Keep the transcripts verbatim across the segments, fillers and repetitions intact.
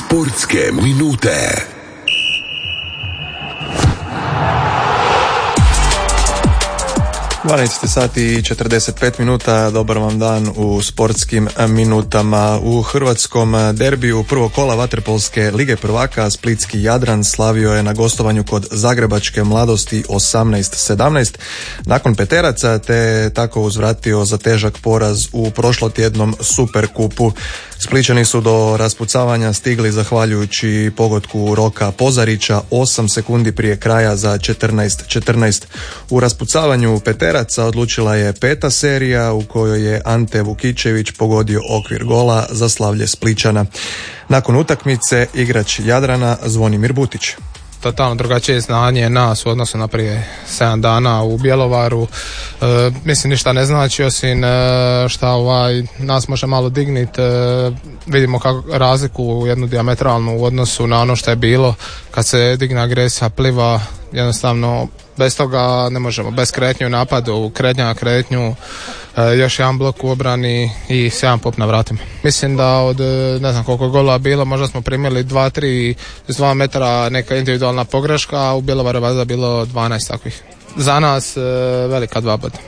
Sportske minute. dvanaest sati i četrdeset pet minuta, dobar vam dan u sportskim minutama. U hrvatskom derbiju prvog kola vaterpolske lige prvaka splitski Jadran slavio je na gostovanju kod zagrebačke Mladosti osamnaest sedamnaest nakon peteraca, te tako uzvratio za težak poraz u prošlotjednom Superkupu. Splićani su do raspucavanja stigli zahvaljujući pogodku Roka Pozarića osam sekundi prije kraja za četrnaest četrnaest. U raspucavanju peteraca odlučila je peta serija u kojoj je Ante Vukičević pogodio okvir gola za slavlje Splićana. Nakon utakmice igrač Jadrana Zvonimir Butić. Totalno drugačije znanje nas u odnosu na prije sedam dana u Bjelovaru. E, mislim ništa ne znači osim e, šta ovaj, nas može malo digniti. E, vidimo kako razliku u jednu dijametralnu u odnosu na ono što je bilo kad se digne agresija pliva. Jednostavno bez toga ne možemo, bez kretnju u napadu, kretnja na kretnju, e, još jedan blok u obrani i sedam pop na vratima. Mislim da od ne znam koliko gola bilo, možda smo primili dva tri s dva metra neka individualna pogreška, a u Bjelovaru je valjda bilo dvanaest takvih. Za nas e, velika dva boda.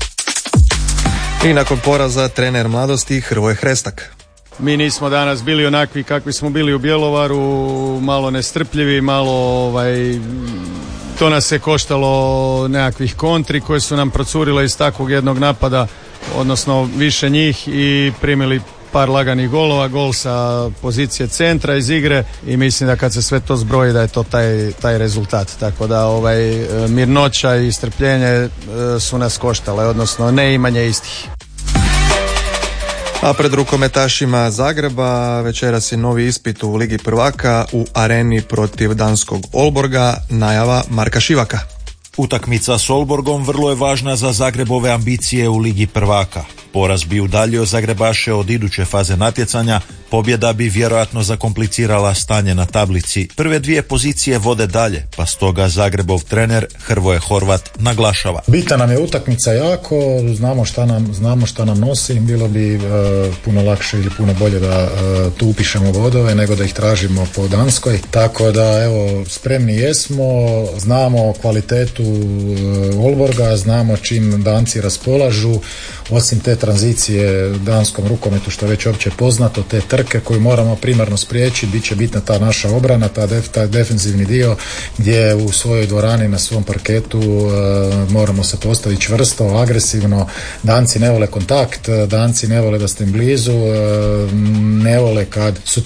I nakon poraza trener Mladosti Hrvoje Hrestak. Mi nismo danas bili onakvi kakvi smo bili u Bjelovaru, malo nestrpljivi, malo ovaj, to nas je koštalo nekakvih kontri koje su nam procurile iz takvog jednog napada, odnosno više njih, i primili par laganih golova, gol sa pozicije centra iz igre, i mislim da kad se sve to zbroji da je to taj, taj rezultat. Tako da ovaj, mirnoća i strpljenje su nas koštale, odnosno neimanje istih. A pred rukometašima Zagreba večeras je novi ispit u Ligi prvaka u Areni protiv danskog Aalborga, najava Marka Šivaka. Utakmica s Aalborgom vrlo je važna za Zagrebove ambicije u Ligi prvaka. Poraz bi udaljio Zagrebaše od iduće faze natjecanja, pobjeda bi vjerojatno zakomplicirala stanje na tablici. Prve dvije pozicije vode dalje, pa stoga Zagrebov trener Hrvoje Horvat naglašava. Bitna nam je utakmica jako, znamo šta nam, znamo šta nam nosi, bilo bi e, puno lakše ili puno bolje da e, tu upišemo bodove nego da ih tražimo po Danskoj. Tako da evo, spremni jesmo, znamo kvalitetu e, Aalborga, znamo čim Danci raspolažu, osim te tranzicije danskom rukometu što je već opće poznato, te trke koju moramo primarno spriječiti, bit će bitna ta naša obrana, ta def, taj defensivni dio gdje u svojoj dvorani na svom parketu e, moramo se postaviti čvrsto, agresivno. Danci ne vole kontakt, Danci ne vole da ste im blizu, e, ne vole kad su